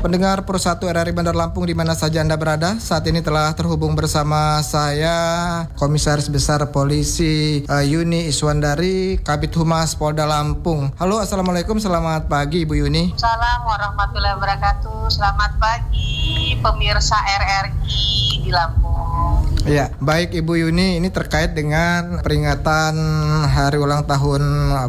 Pendengar Pro1 RRI Bandar Lampung di mana saja Anda berada, saat ini telah terhubung bersama saya Komisaris Besar Polisi Yuni Iswandari, Kabid Humas Polda Lampung. Halo, Assalamualaikum, selamat pagi Ibu Yuni. Assalamualaikum warahmatullahi wabarakatuh. Selamat pagi pemirsa RRI di Lampung. Ya, baik Ibu Yuni, ini terkait dengan peringatan Hari Ulang Tahun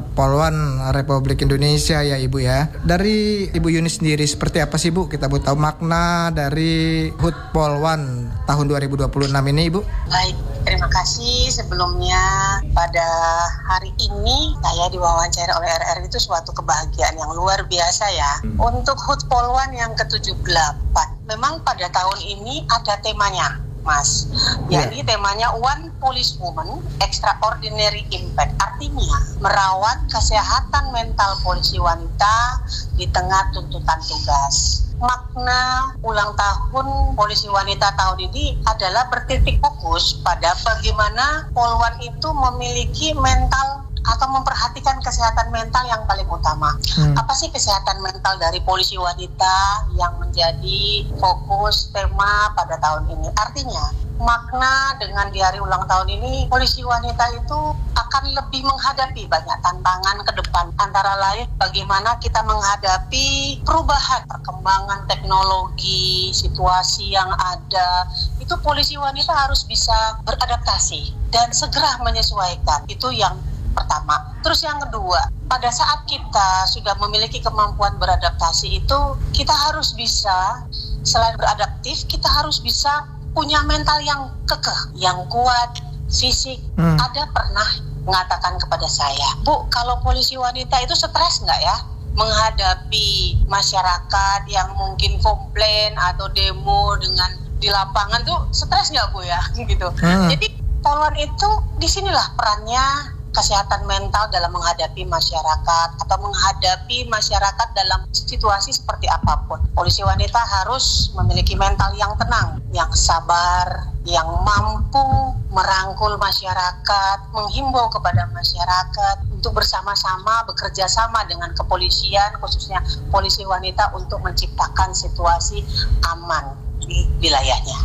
Polwan Republik Indonesia ya Ibu ya. Dari Ibu Yuni sendiri seperti apa sih Bu? Kita mau tahu makna dari HUT Polwan tahun 2026 ini Ibu. Baik, terima kasih sebelumnya. Pada hari ini saya diwawancara oleh RRI itu suatu kebahagiaan yang luar biasa ya. Untuk HUT Polwan yang ke-78, memang pada tahun ini ada temanya, Mas. Jadi temanya One Police Woman Extraordinary Impact. Artinya merawat kesehatan mental polisi wanita di tengah tuntutan tugas. Makna ulang tahun polisi wanita tahun ini adalah bertitik fokus pada bagaimana Polwan itu memiliki mental atau memperhatikan kesehatan mental yang paling utama. Apa sih kesehatan mental dari polisi wanita yang menjadi fokus tema pada tahun ini? Artinya, makna dengan di hari ulang tahun ini, polisi wanita itu akan lebih menghadapi banyak tantangan ke depan. Antara lain, bagaimana kita menghadapi perubahan, perkembangan teknologi, situasi yang ada. Itu polisi wanita harus bisa beradaptasi dan segera menyesuaikan. Itu yang pertama. Terus yang kedua, pada saat kita sudah memiliki kemampuan beradaptasi itu, kita harus bisa, selain beradaptif, kita harus bisa punya mental yang kekeh, yang kuat, fisik. Ada pernah mengatakan kepada saya, Bu, kalau polisi wanita itu stres nggak ya? Menghadapi masyarakat yang mungkin komplain atau demo dengan di lapangan tuh stres nggak Bu ya? Gitu. Jadi Polwan itu disinilah perannya kesehatan mental dalam menghadapi masyarakat atau menghadapi masyarakat dalam situasi seperti apapun. Polisi wanita harus memiliki mental yang tenang, yang sabar, yang mampu merangkul masyarakat, menghimbau kepada masyarakat untuk bersama-sama bekerja sama dengan kepolisian, khususnya polisi wanita untuk menciptakan situasi aman di wilayahnya.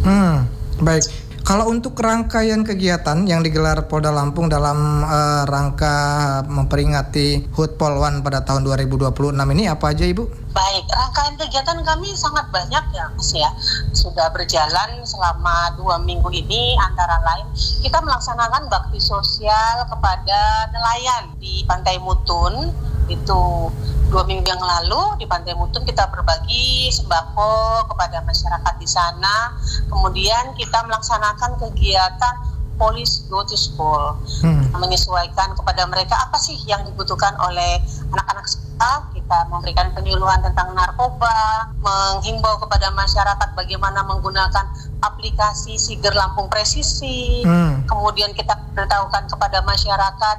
Baik. Kalau untuk rangkaian kegiatan yang digelar Polda Lampung dalam rangka memperingati HUT Polwan pada tahun 2026 ini apa aja Ibu? Baik, rangkaian kegiatan kami sangat banyak ya Mas ya. Sudah berjalan selama 2 minggu ini, antara lain kita melaksanakan bakti sosial kepada nelayan di Pantai Mutun. Itu 2 minggu yang lalu di Pantai Mutun kita berbagi sembako kepada masyarakat di sana. Kemudian kita melaksanakan kegiatan Police Go to School, menyesuaikan kepada mereka apa sih yang dibutuhkan oleh anak-anak sekolah. Kita memberikan penyuluhan tentang narkoba, menghimbau kepada masyarakat bagaimana menggunakan aplikasi Siger Lampung Presisi. Kemudian kita beritahukan kepada masyarakat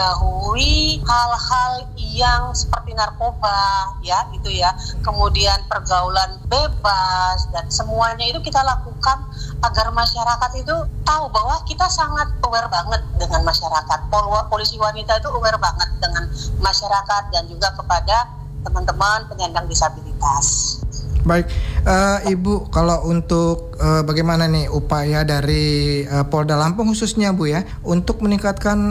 jauhi hal-hal yang seperti narkoba, ya itu ya. Kemudian pergaulan bebas dan semuanya itu kita lakukan agar masyarakat itu tahu bahwa kita sangat aware banget dengan masyarakat. Polisi wanita itu aware banget dengan masyarakat dan juga kepada teman-teman penyandang disabilitas. Baik, Ibu, kalau untuk bagaimana nih upaya dari Polda Lampung khususnya Bu ya untuk meningkatkan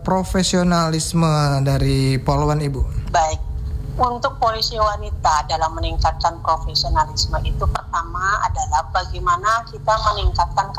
profesionalisme dari Polwan Ibu? Baik, untuk polisi wanita dalam meningkatkan profesionalisme itu pertama adalah bagaimana kita meningkatkan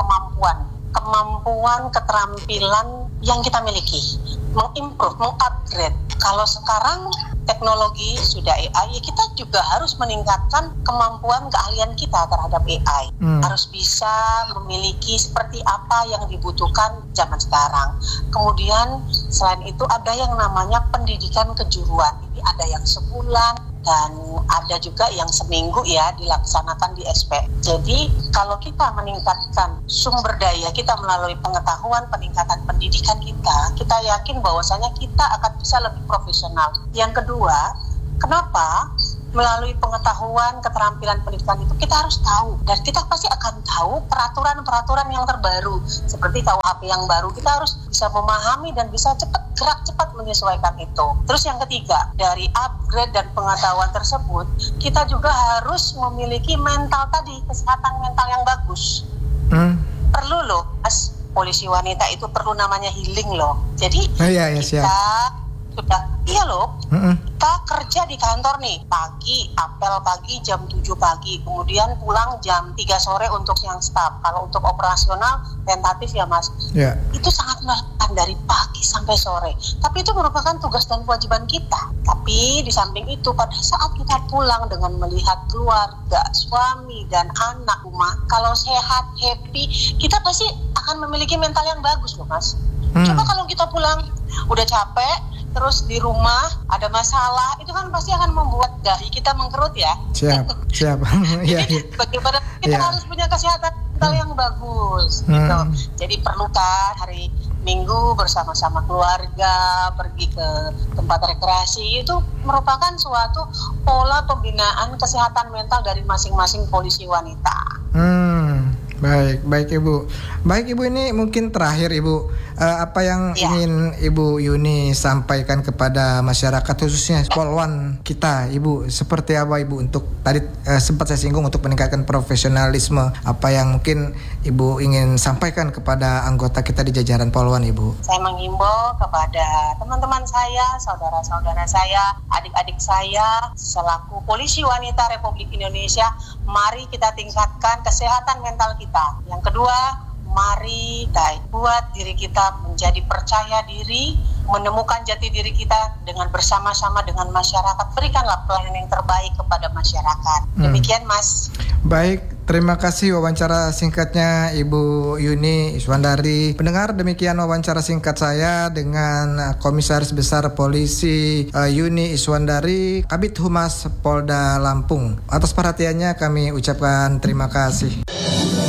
kemampuan keterampilan yang kita miliki, mengimprove, mengupgrade. Kalau sekarang teknologi sudah AI, kita juga harus meningkatkan kemampuan keahlian kita terhadap AI. Harus bisa memiliki seperti apa yang dibutuhkan zaman sekarang. Kemudian selain itu ada yang namanya pendidikan kejuruan. Ini ada yang sebulan dan ada juga yang seminggu ya dilaksanakan di SP. Jadi kalau kita meningkatkan sumber daya kita melalui pengetahuan, peningkatan pendidikan kita yakin bahwasanya kita akan bisa lebih profesional. Yang kedua, Kenapa? Melalui pengetahuan, keterampilan pendidikan itu kita harus tahu, dan kita pasti akan tahu peraturan-peraturan yang terbaru seperti KUHP yang baru. Kita harus bisa memahami dan bisa gerak cepat menyesuaikan itu. Terus yang ketiga, dari upgrade dan pengetahuan tersebut, kita juga harus memiliki mental tadi, kesehatan mental yang bagus. Perlu loh, Mas, polisi wanita itu perlu namanya healing loh. Jadi kita sudah, iya loh, kita kerja di kantor nih, pagi, apel pagi jam 7 pagi, kemudian pulang jam 3 sore untuk yang staff. Kalau untuk operasional, tentatif ya Mas, itu sangat melelahkan dari pagi sampai sore. Tapi itu merupakan tugas dan kewajiban kita. Tapi di samping itu, pada saat kita pulang dengan melihat keluarga, suami dan anak rumah, kalau sehat, happy, kita pasti akan memiliki mental yang bagus loh Mas. Coba kalau kita pulang udah capek, terus di rumah ada masalah, itu kan pasti akan membuat dahi kita mengkerut ya. Siap. Jadi bagaimana kita harus punya kesehatan mental yang bagus gitu. Jadi perlu kan hari Minggu bersama-sama keluarga pergi ke tempat rekreasi, itu merupakan suatu pola pembinaan kesehatan mental dari masing-masing polisi wanita. Baik Ibu. Baik Ibu, ini mungkin terakhir Ibu, apa yang ingin Ibu Yuni sampaikan kepada masyarakat khususnya Polwan kita, Ibu, seperti apa Ibu untuk tadi sempat saya singgung untuk meningkatkan profesionalisme, apa yang mungkin Ibu ingin sampaikan kepada anggota kita di jajaran Polwan Ibu? Saya menghimbau kepada teman-teman saya, saudara-saudara saya, adik-adik saya selaku polisi wanita Republik Indonesia, mari kita tingkatkan kesehatan mental kita. Yang kedua, mari buat diri kita menjadi percaya diri, menemukan jati diri kita dengan bersama-sama dengan masyarakat. Berikanlah pelayanan yang terbaik kepada masyarakat. Demikian Mas. Baik, terima kasih wawancara singkatnya Ibu Yuni Iswandari. Pendengar, demikian wawancara singkat saya dengan Komisaris Besar Polisi Yuni Iswandari, Kabid Humas Polda Lampung. Atas perhatiannya kami ucapkan terima kasih.